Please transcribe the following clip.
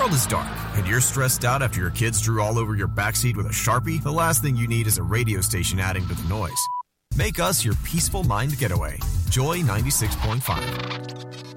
world is dark and you're stressed out after your kids drew all over your backseat with a Sharpie, the last thing you need is a radio station adding to the noise. Make us your peaceful mind getaway. Joy 96.5.